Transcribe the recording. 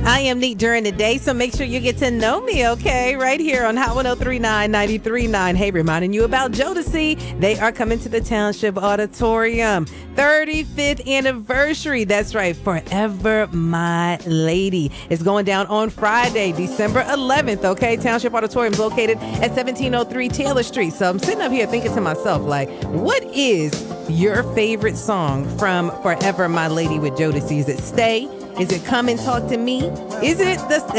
I am neat during the day, so make sure you get to know me, okay? Right here on Hot 103.9, 93.9. Hey, reminding you about Jodeci. They are coming to the Township Auditorium. 35th anniversary. That's right. Forever My Lady. It's going down on Friday, December 11th, okay? Township Auditorium is located at 1703 Taylor Street. So I'm sitting up here thinking to myself, like, what is your favorite song from Forever My Lady with Jodeci? Is it Stay? Is it Come and Talk to Me? Is it the